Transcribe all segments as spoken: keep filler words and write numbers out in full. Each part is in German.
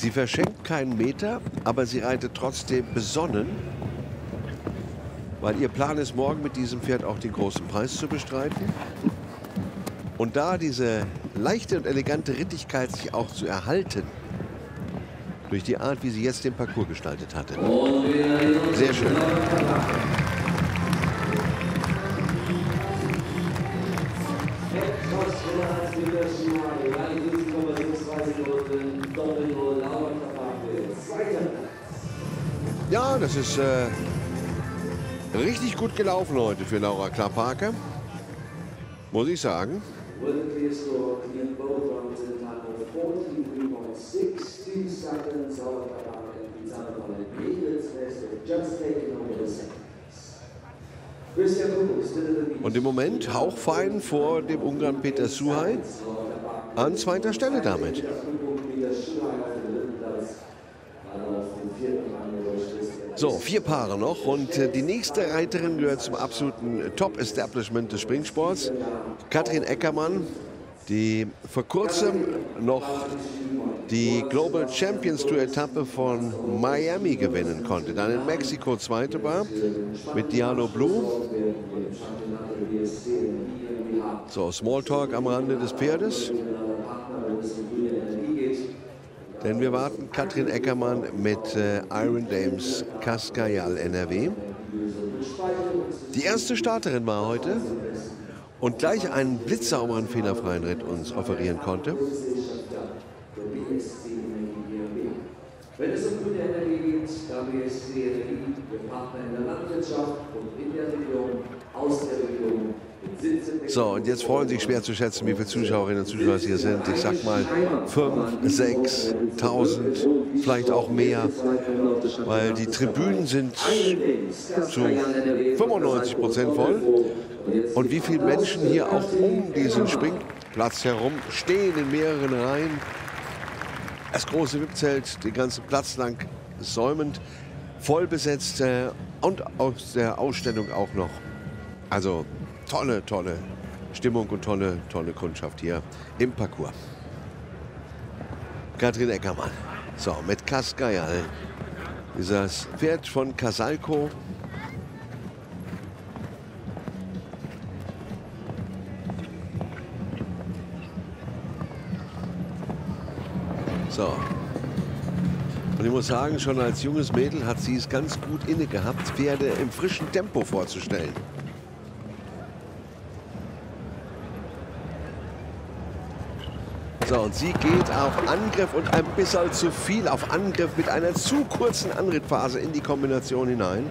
Sie verschenkt keinen Meter, aber sie reitet trotzdem besonnen, weil ihr Plan ist, morgen mit diesem Pferd auch den großen Preis zu bestreiten. Und da diese leichte und elegante Rittigkeit sich auch zu erhalten, durch die Art, wie sie jetzt den Parcours gestaltet hatte. Sehr schön. Ja, das ist äh, richtig gut gelaufen heute für Laura Klaparke, muss ich sagen. Und im Moment hauchfein vor dem Ungarn Peter Suhaj an zweiter Stelle damit. So, vier Paare noch und äh, die nächste Reiterin gehört zum absoluten Top-Establishment des Springsports. Katrin Eckermann, die vor kurzem noch die Global Champions Tour Etappe von Miami gewinnen konnte. Dann in Mexiko zweite war mit Diallo Blue. So, Smalltalk am Rande des Pferdes. Denn wir warten Katrin Eckermann mit äh, Iron Dames Cascayal N R W. Die erste Starterin war heute und gleich einen blitzsauberen, fehlerfreien Ritt uns offerieren konnte. Wenn es um grüne Energie geht, dann W S C Energie, wir Partner in der Landwirtschaft und in der Region, aus der Region. So, und jetzt freuen sich schwer zu schätzen, wie viele Zuschauerinnen und Zuschauer es hier sind. Ich sag mal fünftausend, sechstausend, vielleicht auch mehr, weil die Tribünen sind zu fünfundneunzig Prozent voll. Und wie viele Menschen hier auch um diesen Springplatz herum stehen in mehreren Reihen. Das große V I P-Zelt, den ganzen Platz lang säumend, voll besetzt äh, und aus der Ausstellung auch noch. Also tolle, tolle Stimmung und tolle, tolle Kundschaft hier im Parcours. Katrin Eckermann. So, mit Cascayal. Dieses Pferd von Casalco. So. Und ich muss sagen, schon als junges Mädel hat sie es ganz gut inne gehabt, Pferde im frischen Tempo vorzustellen. So, und sie geht auf Angriff und ein bisschen zu viel auf Angriff mit einer zu kurzen Anrittphase in die Kombination hinein.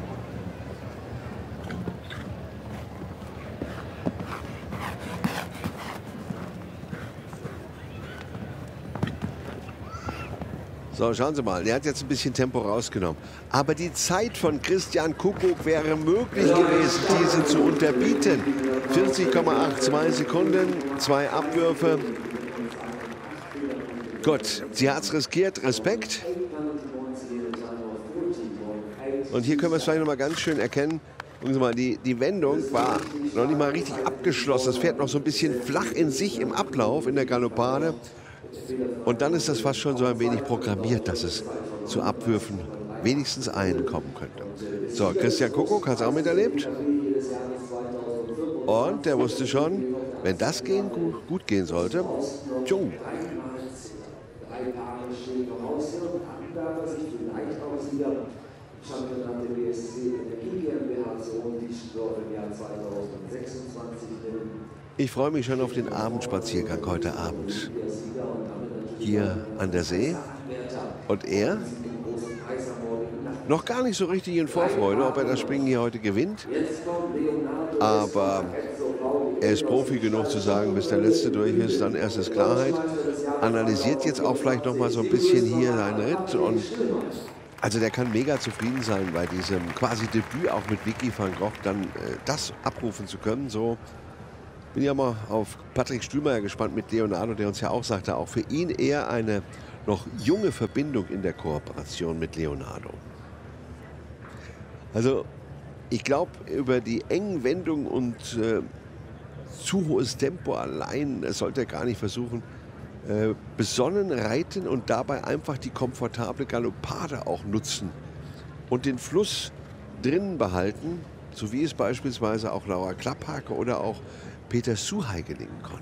So, schauen Sie mal, der hat jetzt ein bisschen Tempo rausgenommen. Aber die Zeit von Christian Kuckuck wäre möglich gewesen, diese zu unterbieten. vierzig Komma zweiundachtzig Sekunden, zwei Abwürfe. Gut, sie hat es riskiert, Respekt. Und hier können wir es vielleicht noch mal ganz schön erkennen. Gucken Sie mal, die, die Wendung war noch nicht mal richtig abgeschlossen. Das Pferd noch so ein bisschen flach in sich im Ablauf, in der Galoppade. Und dann ist das fast schon so ein wenig programmiert, dass es zu Abwürfen wenigstens einen kommen könnte. So, Christian Kuckuck hat es auch miterlebt. Und der wusste schon, wenn das gehen, gut, gut gehen sollte. Tschung. Ich freue mich schon auf den Abendspaziergang heute Abend hier an der See. Und er noch gar nicht so richtig in Vorfreude, ob er das Springen hier heute gewinnt. Aber er ist Profi genug zu sagen, bis der Letzte durch ist, dann erst ist Klarheit. Analysiert jetzt auch vielleicht noch mal so ein bisschen hier seinen Ritt. Und also der kann mega zufrieden sein bei diesem quasi Debüt, auch mit Vicky van Gogh, dann äh, das abrufen zu können. So bin ja mal auf Patrick Stühlmeier gespannt mit Leonardo, der uns ja auch sagte, auch für ihn eher eine noch junge Verbindung in der Kooperation mit Leonardo. Also ich glaube, über die engen Wendungen und äh, zu hohes Tempo allein, das sollte er gar nicht versuchen, äh, besonnen reiten und dabei einfach die komfortable Galoppade auch nutzen und den Fluss drinnen behalten, so wie es beispielsweise auch Laura Klapphake oder auch Peter Suhey gelingen konnte.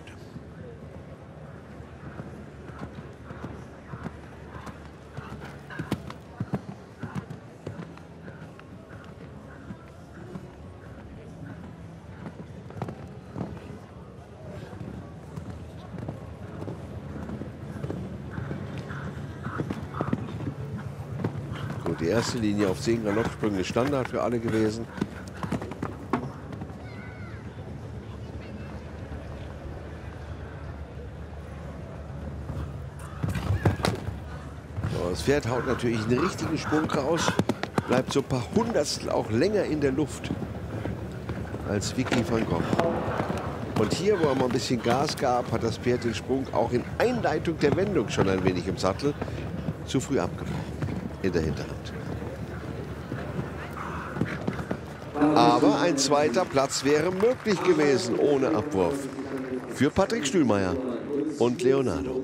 Gut, die erste Linie auf zehn Galoppsprünge ist Standard für alle gewesen. Das Pferd haut natürlich einen richtigen Sprung raus, bleibt so ein paar Hundertstel auch länger in der Luft als Vicky van Gogh. Und hier, wo er mal ein bisschen Gas gab, hat das Pferd den Sprung auch in Einleitung der Wendung schon ein wenig im Sattel zu früh abgebrochen in der Hinterhand. Aber ein zweiter Platz wäre möglich gewesen ohne Abwurf für Patrick Stühlmeier und Leonardo.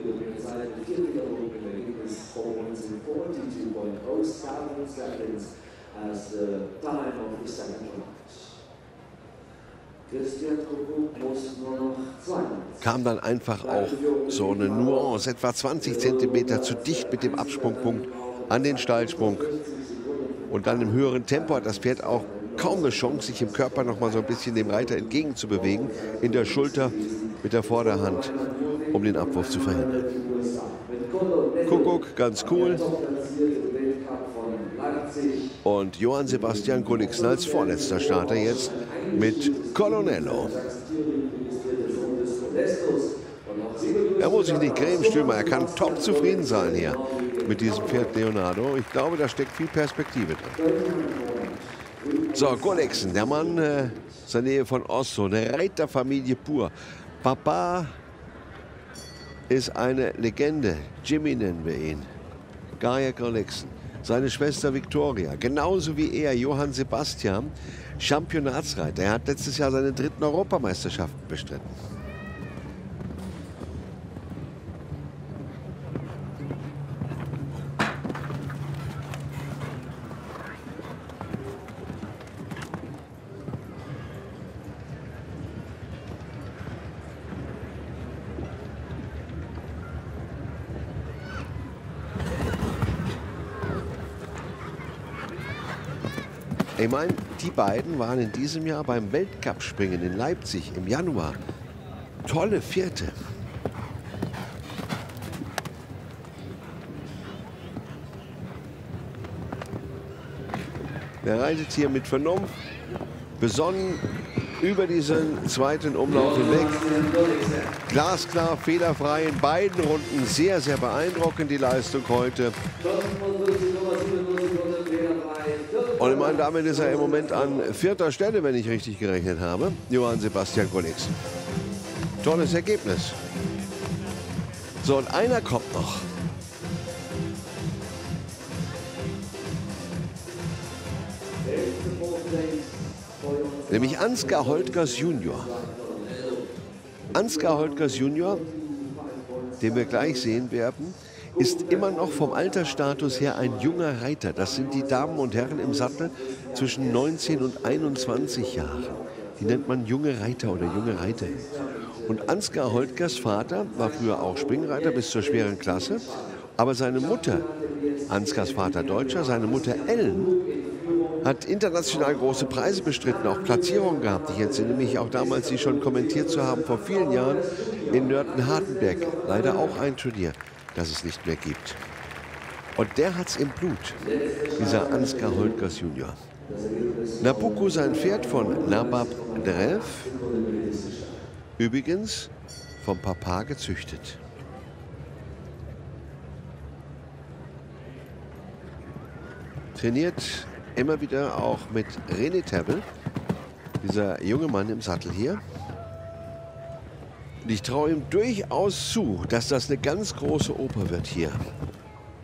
Kam dann einfach auch so eine Nuance, etwa zwanzig Zentimeter zu dicht mit dem Absprungpunkt an den Steilsprung. Und dann im höheren Tempo hat das Pferd auch kaum eine Chance, sich im Körper noch mal so ein bisschen dem Reiter entgegenzubewegen, in der Schulter mit der Vorderhand, um den Abwurf zu verhindern. Kuckuck, ganz cool. Und Johann Sebastian Gulliksen als vorletzter Starter jetzt mit Colonello. Er muss sich nicht grämen, Stühlmeier. Er kann top zufrieden sein hier mit diesem Pferd Leonardo. Ich glaube, da steckt viel Perspektive drin. So, Gulliksen, der Mann äh, aus der Nähe von Oslo, eine Reiterfamilie pur. Papa ist eine Legende. Jimmy nennen wir ihn. Geir Gulliksen. Seine Schwester Victoria, genauso wie er, Johann Sebastian, Championatsreiter. Er hat letztes Jahr seine dritten Europameisterschaften bestritten. Ich meine, die beiden waren in diesem Jahr beim Weltcup-Springen in Leipzig im Januar. Tolle Vierte. Er reitet hier mit Vernunft, besonnen über diesen zweiten Umlauf hinweg. Glasklar, fehlerfrei in beiden Runden. Sehr, sehr beeindruckend die Leistung heute. Und ich meine, damit ist er im Moment an vierter Stelle, wenn ich richtig gerechnet habe. Johann Sebastian Gulliksen. Tolles Ergebnis. So, und einer kommt noch. Nämlich Ansgar Holtgers Junior. Ansgar Holtgers Junior, den wir gleich sehen werden, ist immer noch vom Altersstatus her ein junger Reiter. Das sind die Damen und Herren im Sattel zwischen neunzehn und einundzwanzig Jahren. Die nennt man junge Reiter oder junge Reiterin. Und Ansgar Holtgers Vater war früher auch Springreiter bis zur schweren Klasse. Aber seine Mutter, Ansgars Vater Deutscher, seine Mutter Ellen, hat international große Preise bestritten, auch Platzierungen gehabt. Ich entsinne mich auch damals, sie schon kommentiert zu haben, vor vielen Jahren in Nörten-Hardenberg. Leider auch ein Turnier, das es nicht mehr gibt. Und der hat's im Blut, dieser Ansgar Holtgers Junior. Nabucco, sein Pferd von Nabab Drev, übrigens vom Papa gezüchtet. Trainiert immer wieder auch mit René Terbel, dieser junge Mann im Sattel hier. Und ich traue ihm durchaus zu, dass das eine ganz große Oper wird hier